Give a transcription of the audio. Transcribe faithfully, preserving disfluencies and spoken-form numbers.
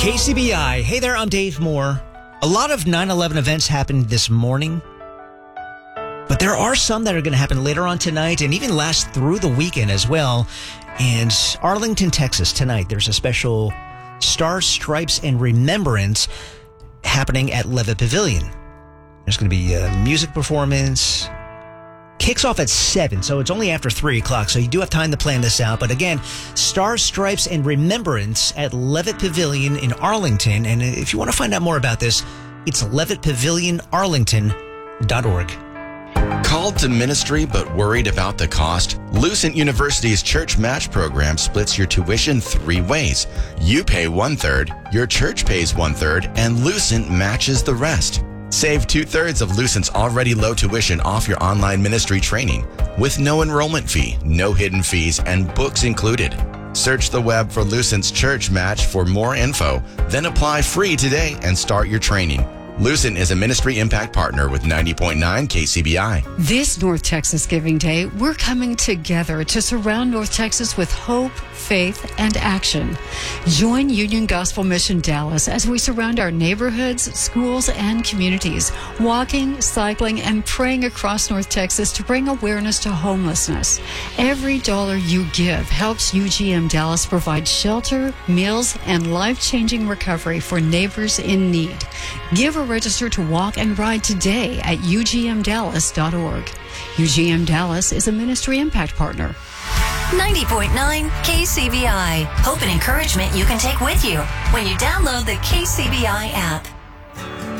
K C B I. Hey there, I'm Dave Moore. A lot of nine eleven events happened this morning, but there are some that are going to happen later on tonight and even last through the weekend as well. And Arlington, Texas, tonight, there's a special Stars, Stripes, and Remembrance happening at Levitt Pavilion. There's going to be a music performance. Kicks off at seven, so it's only after three o'clock, so you do have time to plan this out. But again, Stars, Stripes, and Remembrance at Levitt Pavilion in Arlington. And if you want to find out more about this, it's levitt pavilion arlington dot org. Called to ministry but worried about the cost? Lucent University's Church Match program splits your tuition three ways. You pay one-third, your church pays one-third, and Lucent matches the rest. Save two-thirds of Lucent's already low tuition off your online ministry training with no enrollment fee, no hidden fees, and books included. Search the web for Lucent's Church Match for more info, then apply free today and start your training. Lucent is a ministry impact partner with ninety point nine K C B I. This North Texas Giving Day, we're coming together to surround North Texas with hope, faith, and action. Join Union Gospel Mission Dallas as we surround our neighborhoods, schools, and communities, walking, cycling, and praying across North Texas to bring awareness to homelessness. Every dollar you give helps U G M Dallas provide shelter, meals, and life-changing recovery for neighbors in need. Give or register to walk and ride today at u g m dallas dot org. U G M Dallas is a ministry impact partner. ninety point nine K C B I. Hope and encouragement you can take with you when you download the K C B I app.